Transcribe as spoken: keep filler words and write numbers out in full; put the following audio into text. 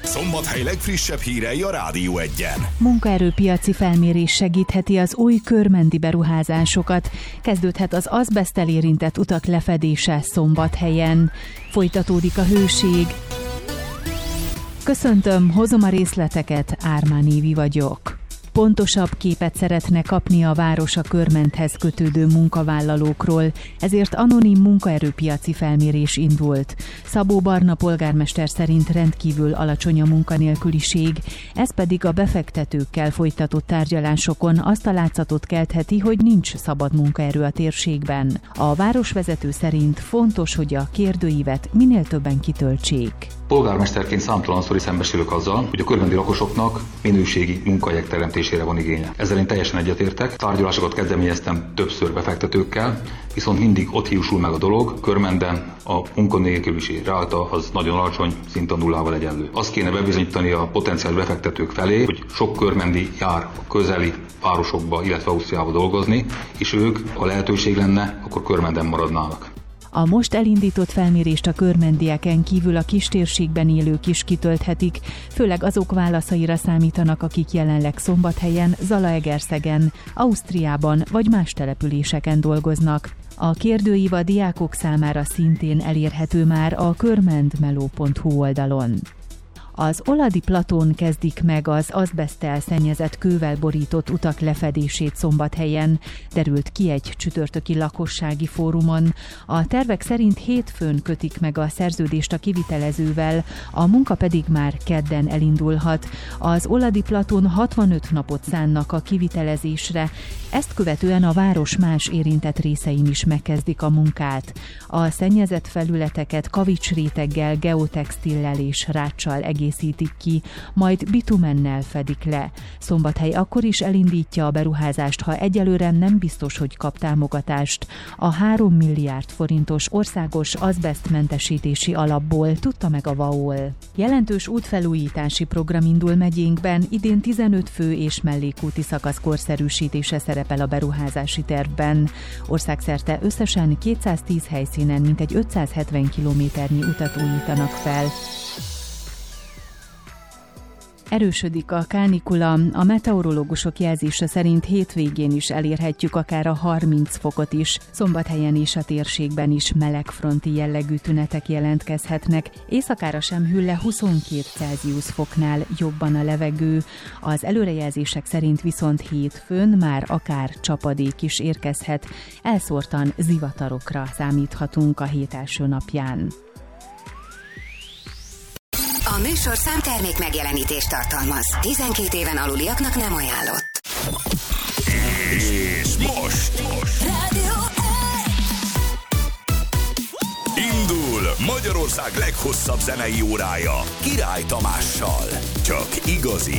Szombathely legfrissebb hírei a Rádió Egyen. Munkaerőpiaci felmérés segítheti az új körmendi beruházásokat. Kezdődhet az azbeszttel érintett utak lefedése Szombathelyen. Folytatódik a hőség. Köszöntöm, hozom a részleteket, Ármán Évi vagyok. Pontosabb képet szeretne kapni a város a Körmenthez kötődő munkavállalókról, ezért anonim munkaerőpiaci felmérés indult. Szabó Barna polgármester szerint rendkívül alacsony a munkanélküliség, ez pedig a befektetőkkel folytatott tárgyalásokon azt a látszatot keltheti, hogy nincs szabad munkaerő a térségben. A városvezető szerint fontos, hogy a kérdőívet minél többen kitöltsék. Polgármesterként számtalanszor is szembesülök azzal, hogy a körmendi lakosoknak minőségi munkahelyek teremtésére van igénye. Ezzel én teljesen egyetértek. Tárgyalásokat kezdeményeztem többször befektetőkkel, viszont mindig ott hiúsul meg a dolog. Körmenden a munkanélküliség ráta az nagyon alacsony, szinte nullával egyenlő. Azt kéne bebizonyítani a potenciális befektetők felé, hogy sok körmendi jár a közeli városokba, illetve Ausztriába dolgozni, és ők, ha lehetőség lenne, akkor Körmenden maradnának. A most elindított felmérést a körmendieken kívül a kistérségben élők is kitölthetik, főleg azok válaszaira számítanak, akik jelenleg Szombathelyen, Zalaegerszegen, Ausztriában vagy más településeken dolgoznak. A kérdőív a diákok számára szintén elérhető már a körmendmeló pont hu oldalon. Az Oladi platón kezdik meg az azbeszttel szennyezett kővel borított utak lefedését Szombathelyen, derült ki egy csütörtöki lakossági fórumon. A tervek szerint hétfőn kötik meg a szerződést a kivitelezővel, a munka pedig már kedden elindulhat. Az Oladi platón hatvanöt napot szánnak a kivitelezésre, ezt követően a város más érintett részein is megkezdik a munkát. A szennyezett felületeket kavicsréteggel, geotextillel és ráccsal egészítik ki, majd bitumennel fedik le. Szombathely akkor is elindítja a beruházást, ha egyelőre nem biztos, hogy kap támogatást. A három milliárd forintos országos azbesztmentesítési alapból, tudta meg a vé á o el. Jelentős útfelújítási program indul megyénkben, idén tizenöt fő és mellékúti szakasz korszerűsítése szerepel a beruházási tervben. Országszerte összesen kétszáztíz helyszínen mintegy ötszázhetven kilométernyi utat újítanak fel. Erősödik a kánikula, a meteorológusok jelzése szerint hétvégén is elérhetjük akár a harminc fokot is. Szombathelyen és a térségben is melegfronti jellegű tünetek jelentkezhetnek. Éjszakára sem hűl le huszonkét Celsius foknál jobban a levegő. Az előrejelzések szerint viszont hétfőn már akár csapadék is érkezhet. Elszórtan zivatarokra számíthatunk a hét első napján. A műsor számtermék megjelenítést tartalmaz. tizenkét éven aluliaknak nem ajánlott. És most, most. Rádió Indul Magyarország leghosszabb zenei órája Király Tamással. Csak igazi